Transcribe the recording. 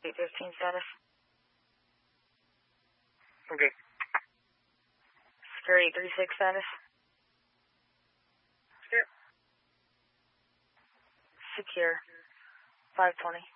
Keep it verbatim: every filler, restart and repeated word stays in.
eight fifteen status. Okay. Secure eight thirty-six status. Secure. Secure. five twenty.